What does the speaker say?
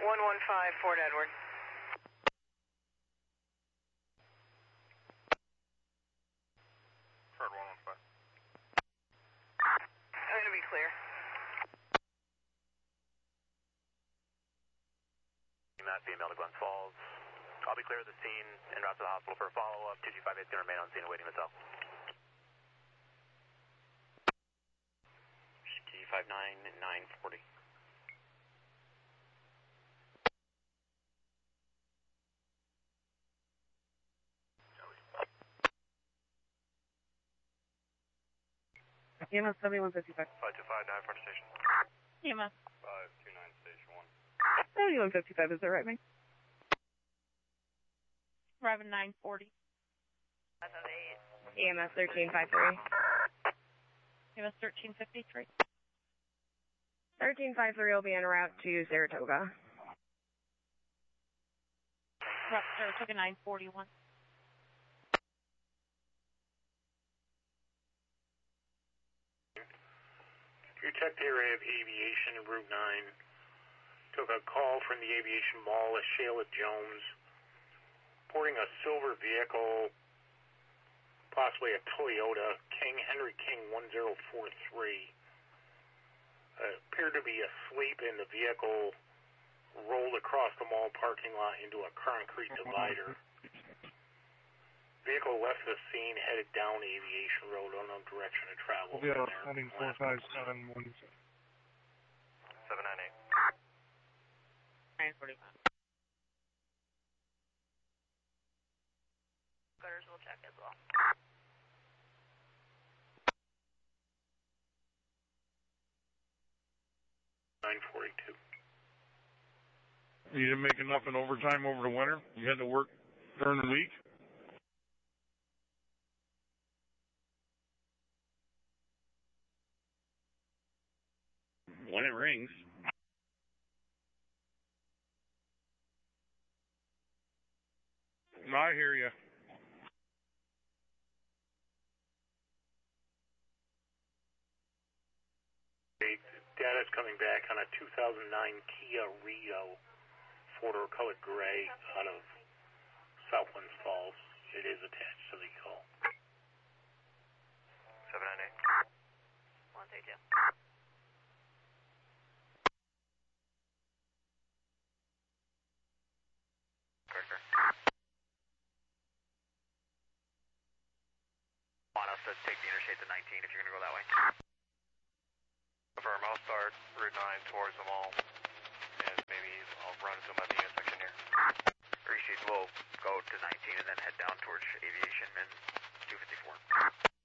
115 Fort Edward. Fort 115. I'm going to be clear. Matt, female to Glens Falls. I'll be clear of the scene en route to the hospital for a follow-up. 2G58 is going to remain on scene awaiting hotel. G59 940. EMS 7155. 5259 front station. EMS 529 station 1. 7155, is that right, Mike? Robin 940. 508. EMS 1353. EMS 1353. 1353 will be en route to Saratoga. Saratoga 941. Detective area of aviation, Route 9. Took a call from the aviation mall at Shayla Jones, reporting a silver vehicle, possibly a Toyota Henry King 1043. Appeared to be asleep, and the vehicle rolled across the mall parking lot into a concrete divider. Vehicle left the scene, headed down Aviation Road, unknown direction of travel. We'll be out heading 45717. 798. 945. Gutters will check as well. $942. You didn't make enough in overtime over the winter? You had to work during the week? When it rings. No, I hear you. Data's coming back on a 2009 Kia Rio, four-door colored gray out of Southland Falls. It is attached to the call. 798. 132. Correct. Want us to take the interstate to 19 if you're going to go that way. Confirm, I'll start Route 9 towards the mall.